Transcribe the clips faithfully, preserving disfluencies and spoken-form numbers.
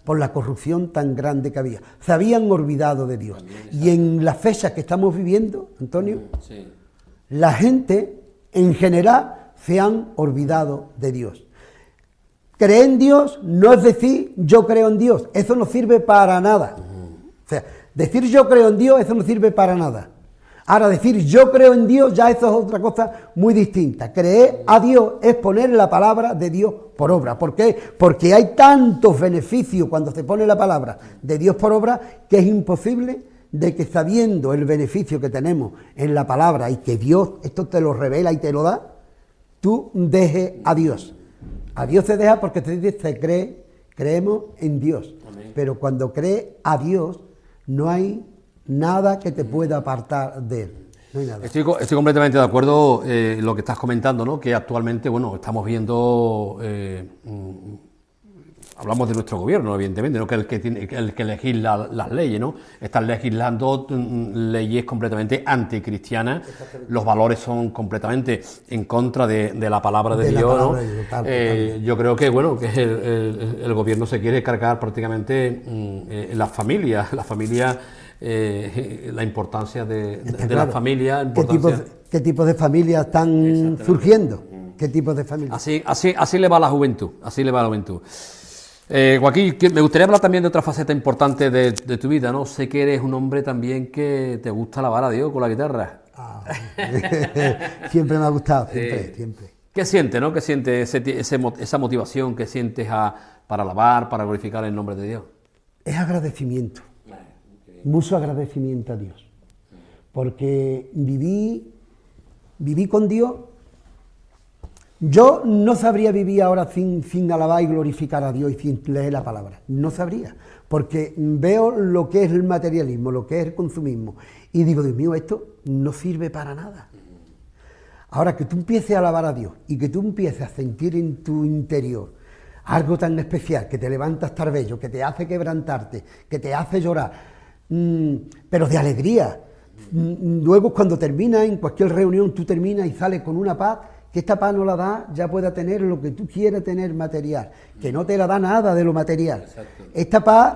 por la corrupción tan grande que había. Se habían olvidado de Dios. Y en las fechas que estamos viviendo, Antonio, sí. la gente en general se han olvidado de Dios. Creer en Dios no es decir yo creo en Dios, eso no sirve para nada. O sea, decir yo creo en Dios, eso no sirve para nada. Ahora, decir yo creo en Dios, ya eso es otra cosa muy distinta. Creer a Dios es poner la palabra de Dios por obra. ¿Por qué? Porque hay tantos beneficios cuando se pone la palabra de Dios por obra que es imposible de que, sabiendo el beneficio que tenemos en la palabra y que Dios esto te lo revela y te lo da, tú dejes a Dios. A Dios se deja porque se dice, se cree, creemos en Dios. Amén. Pero cuando crees a Dios, no hay nada que te pueda apartar de él. No hay nada. Estoy, estoy completamente de acuerdo en eh, lo que estás comentando, ¿no? Que actualmente, bueno, estamos viendo, eh, mm, hablamos de nuestro gobierno, evidentemente, ¿no? Que el que tiene, el que legisla las leyes, ¿no? Están legislando mm, leyes completamente anticristianas, los valores son completamente en contra de, de la palabra de, de Dios, palabra, ¿no? De total, eh, total. Yo creo que, bueno, que el, el, el gobierno se quiere cargar prácticamente mm, eh, las familias, las familias. Eh, la importancia de, de, de claro. la familia. Importancia... ¿Qué, tipo, ¿Qué tipo de familias están surgiendo? ¿Qué tipo de familias? Así, así, así le va a la juventud, así le va a la juventud. Eh, Joaquín, me gustaría hablar también de otra faceta importante de, de tu vida, ¿no? Sé que eres un hombre también que te gusta alabar a Dios con la guitarra. Ah, siempre me ha gustado, siempre, eh, siempre. ¿Qué sientes, no? ¿Qué sientes ese, ese, esa motivación que sientes a, para alabar, para glorificar el nombre de Dios? Es agradecimiento. Mucho agradecimiento a Dios, porque viví, viví con Dios. Yo no sabría vivir ahora sin, sin alabar y glorificar a Dios y sin leer la palabra, no sabría, porque veo lo que es el materialismo, lo que es el consumismo, y digo, Dios mío, esto no sirve para nada. Ahora, que tú empieces a alabar a Dios y que tú empieces a sentir en tu interior algo tan especial, que te levanta a estar bello, que te hace quebrantarte, que te hace llorar, pero de alegría. Luego, cuando terminas, en cualquier reunión, tú terminas y sales con una paz, que esta paz no la da, ya pueda tener lo que tú quieres tener material, que no te la da nada de lo material. Exacto. Esta paz,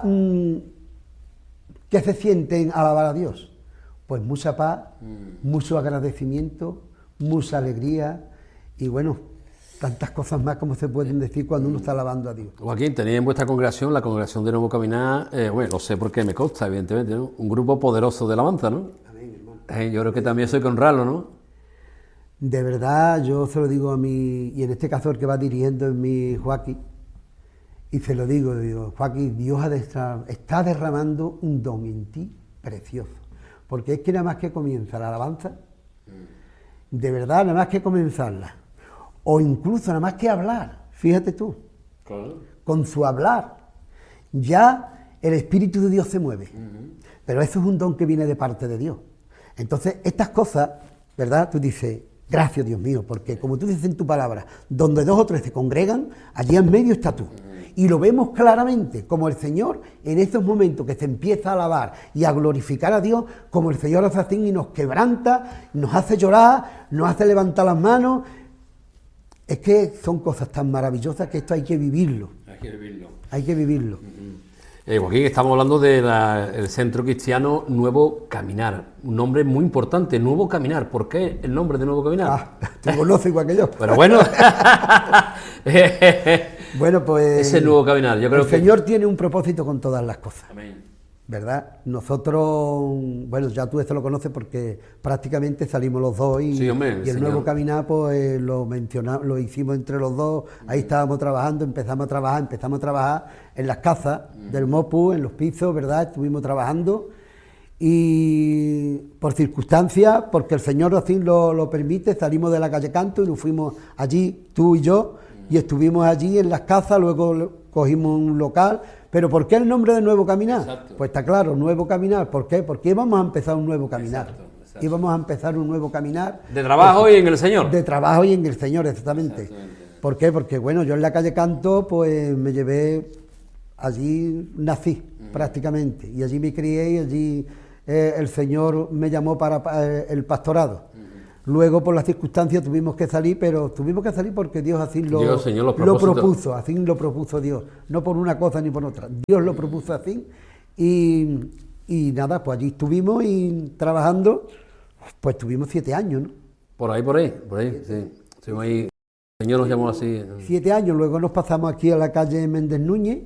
¿qué se siente en alabar a Dios? Pues mucha paz, mm. mucho agradecimiento, mucha alegría y bueno, tantas cosas más como se pueden decir cuando uno está alabando a Dios. Joaquín, tenéis en vuestra congregación, la congregación de Nuevo Caminar, eh, bueno, lo sé porque me consta, evidentemente, ¿no? Un grupo poderoso de alabanza, ¿no? Amén, hermano. Eh, yo creo que también soy que honrarlo, ¿no? De verdad, yo se lo digo a mi, y en este caso el que va dirigiendo es mi Joaquín, y se lo digo, digo, Joaquín, Dios ha de estar, está derramando un don en ti precioso, porque es que nada más que comienza la alabanza, de verdad, nada más que comenzarla, o incluso nada más que hablar, fíjate tú, claro. Con su hablar, ya el Espíritu de Dios se mueve. Uh-huh. Pero eso es un don que viene de parte de Dios. Entonces, estas cosas, ¿verdad? Tú dices, gracias Dios mío, porque como tú dices en tu palabra, donde dos o tres se congregan, allí en medio está tú. Uh-huh. Y lo vemos claramente, como el Señor, en estos momentos que se empieza a alabar y a glorificar a Dios, como el Señor hace así y nos quebranta, nos hace llorar, nos hace levantar las manos. Es que son cosas tan maravillosas que esto hay que vivirlo. Hay que vivirlo. Hay que vivirlo. Uh-huh. eh, Joaquín, estamos hablando del Centro Cristiano Nuevo Caminar. Un nombre muy importante, Nuevo Caminar. ¿Por qué el nombre de Nuevo Caminar? Ah, tú conoces igual que yo. Pero bueno. Bueno, pues... Ese Nuevo Caminar. Yo creo el que... Señor tiene un propósito con todas las cosas. Amén. ¿Verdad? Nosotros, bueno, ya tú esto lo conoces porque prácticamente salimos los dos y, sí, hombre, y el Nuevo Caminar pues lo mencionamos, lo hicimos entre los dos, ahí estábamos trabajando, empezamos a trabajar, empezamos a trabajar en las casas uh-huh. del Mopu, en los pisos, ¿verdad? Estuvimos trabajando y por circunstancias, porque el Señor así lo, lo permite, salimos de la calle Canto y nos fuimos allí, tú y yo, uh-huh. y estuvimos allí en las casas, luego cogimos un local. ¿Pero por qué el nombre de Nuevo Caminar? Exacto. Pues está claro, Nuevo Caminar. ¿Por qué? Porque íbamos a empezar un nuevo caminar. Exacto, exacto. Íbamos a empezar un nuevo caminar. De trabajo pues, y en el Señor. De trabajo y en el Señor, exactamente. ¿Por qué? Porque, bueno, yo en la calle Canto, pues me llevé, allí nací uh-huh. prácticamente. Y allí me crié y allí eh, el Señor me llamó para, para el pastorado. Uh-huh. Luego, por las circunstancias, tuvimos que salir, pero tuvimos que salir porque Dios así lo, Dios, Señor, lo, lo propuso, así lo propuso Dios, no por una cosa ni por otra. Dios lo propuso así y, y nada, pues allí estuvimos y trabajando, pues tuvimos siete años, ¿no? Por ahí, por ahí, por ahí, sí. Estuvimos ahí, el Señor nos llamó así. Siete años, luego nos pasamos aquí a la calle Méndez Núñez.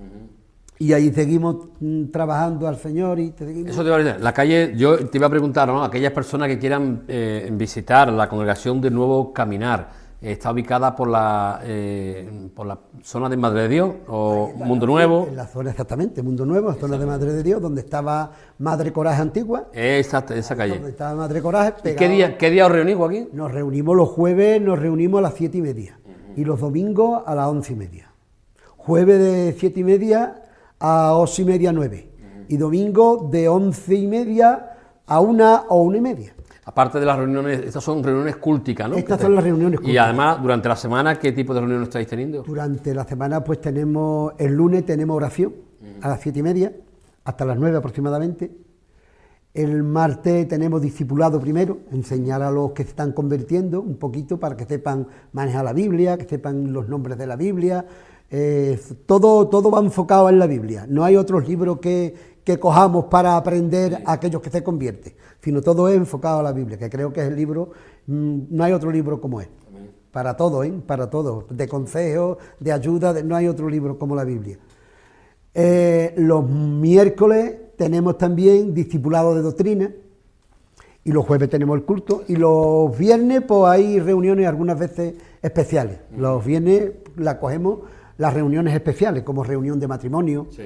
Y ahí seguimos mm, trabajando al Señor y te seguimos... Eso te iba a decir, la calle, yo te iba a preguntar, ¿no? Aquellas personas que quieran eh, visitar la congregación de Nuevo Caminar, eh, ¿está ubicada por la eh, por la zona de Madre de Dios o Mundo Nuevo? En la zona, exactamente, Mundo Nuevo, zona de Madre de Dios, donde estaba Madre Coraje Antigua. Exacto, esa calle. Donde estaba Madre Coraje. ¿Y qué día, qué día os reunís aquí? Nos reunimos los jueves, nos reunimos a las siete y media. Uh-huh. Y los domingos a las once y media. Jueves de siete y media a ocho y media, nueve. Uh-huh. Y domingo de once y media a una o una y media. Aparte de las reuniones, estas son reuniones cúlticas, ¿no? Estas son las reuniones cúlticas. Y además, durante la semana, ¿qué tipo de reuniones estáis teniendo? Durante la semana, pues tenemos, el lunes tenemos oración, uh-huh, a las siete y media, hasta las nueve aproximadamente. El martes tenemos discipulado primero, enseñar a los que se están convirtiendo un poquito para que sepan manejar la Biblia, que sepan los nombres de la Biblia. Eh, todo, todo va enfocado en la Biblia, no hay otros libros que, que cojamos para aprender a aquellos que se convierten, sino todo es enfocado a la Biblia, que creo que es el libro, mmm, no hay otro libro como es, Amén. Para todo, ¿eh? Para todo, de consejos, de ayuda, de, no hay otro libro como la Biblia. Eh, los miércoles tenemos también discipulado de doctrina, y los jueves tenemos el culto, y los viernes pues hay reuniones algunas veces especiales, los viernes la cogemos las reuniones especiales, como reunión de matrimonio, sí.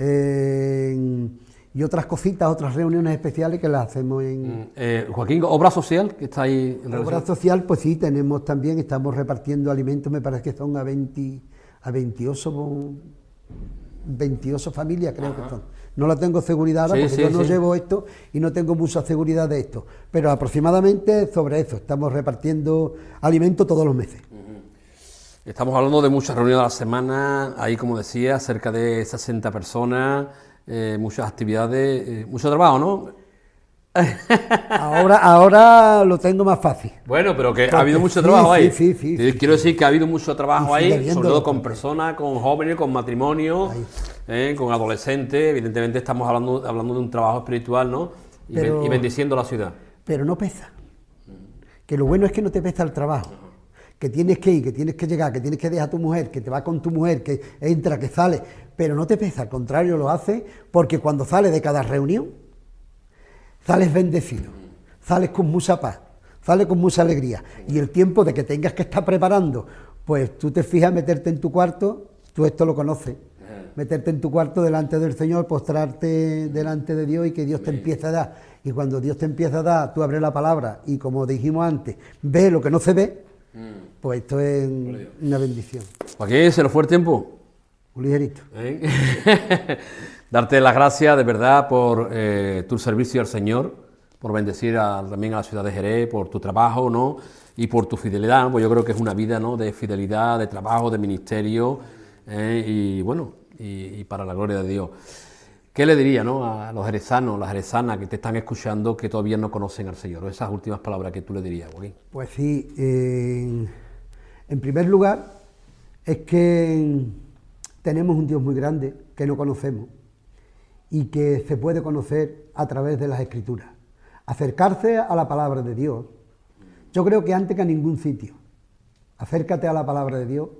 eh, y otras cositas, otras reuniones especiales que las hacemos en... Eh, Joaquín, ¿obra social que está ahí en relación? Obra social, pues sí, tenemos también, estamos repartiendo alimentos, me parece que son a veinte, a veintiocho, veintiocho familias, creo, ajá, que son. No la tengo seguridad ahora, sí, porque sí, yo no sí. llevo esto y no tengo mucha seguridad de esto, pero aproximadamente sobre eso, estamos repartiendo alimentos todos los meses. Estamos hablando de muchas reuniones a la semana, ahí como decía, cerca de sesenta personas, eh, muchas actividades, eh, mucho trabajo, ¿no? Ahora, ahora lo tengo más fácil. Bueno, pero que ha habido mucho trabajo sí, ahí. Sí, sí, sí, Quiero sí. decir que ha habido mucho trabajo ahí, sobre todo con también. personas, con jóvenes, con matrimonios, eh, con adolescentes. Evidentemente estamos hablando, hablando de un trabajo espiritual, ¿no? Y, pero, y bendiciendo la ciudad. Pero no pesa. Que lo bueno es que no te pesa el trabajo. Que tienes que ir, que tienes que llegar, que tienes que dejar a tu mujer, que te va con tu mujer, que entra, que sale, pero no te pesa, al contrario, lo hace porque cuando sales de cada reunión, sales bendecido, sales con mucha paz, sales con mucha alegría, y el tiempo de que tengas que estar preparando, pues tú te fijas meterte en tu cuarto, tú esto lo conoces, meterte en tu cuarto delante del Señor, postrarte delante de Dios y que Dios te empiece a dar, y cuando Dios te empieza a dar, tú abres la palabra y como dijimos antes, ves lo que no se ve, pues esto es una bendición. Joaquín, ¿se nos fue el tiempo? Un ligerito. ¿Eh? Darte las gracias de verdad por eh, tu servicio al Señor, por bendecir a, también a la ciudad de Jerez, por tu trabajo, ¿no? Y por tu fidelidad, pues yo creo que es una vida, ¿no?, de fidelidad, de trabajo, de ministerio, eh, y bueno, y, y para la gloria de Dios. ¿Qué le diría, ¿no?, a los jerezanos, las jerezanas que te están escuchando que todavía no conocen al Señor? Esas últimas palabras que tú le dirías, Joaquín. Pues sí, eh, en primer lugar, es que tenemos un Dios muy grande que no conocemos y que se puede conocer a través de las Escrituras. Acercarse a la palabra de Dios, yo creo que antes que a ningún sitio, acércate a la palabra de Dios,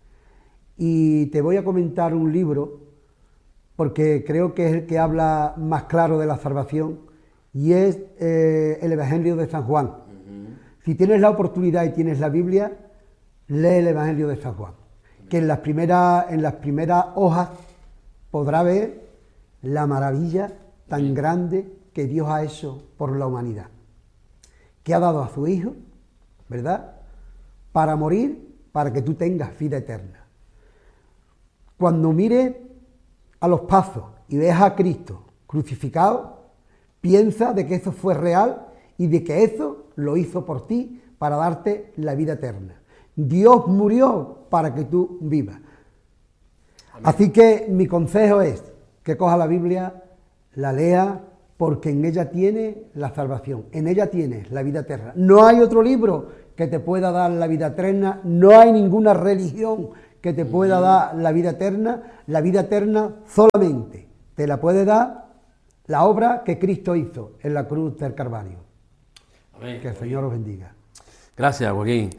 y te voy a comentar un libro porque creo que es el que habla más claro de la salvación, y es eh, el Evangelio de San Juan. Uh-huh. Si tienes la oportunidad y tienes la Biblia, lee el Evangelio de San Juan, uh-huh, que en las primeras, en las primeras hojas podrá ver la maravilla tan uh-huh. grande que Dios ha hecho por la humanidad, que ha dado a su Hijo, ¿verdad?, para morir, para que tú tengas vida eterna. Cuando mires a los pasos y veas a Cristo crucificado, piensa de que eso fue real y de que eso lo hizo por ti para darte la vida eterna. Dios murió para que tú vivas. Amén. Así que mi consejo es que coja la Biblia, la lea porque en ella tienes la salvación, en ella tienes la vida eterna. No hay otro libro que te pueda dar la vida eterna, no hay ninguna religión que te pueda dar la vida eterna. La vida eterna solamente te la puede dar la obra que Cristo hizo en la cruz del Calvario. Amén. Que el Señor os bendiga. Gracias, Joaquín.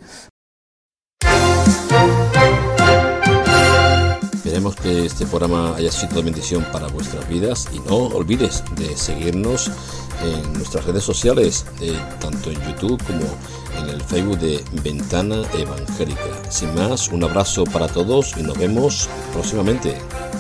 Esperemos que este programa haya sido de bendición para vuestras vidas y no olvides de seguirnos en nuestras redes sociales, eh, tanto en YouTube como en el Facebook de Ventana Evangélica. Sin más, un abrazo para todos y nos vemos próximamente.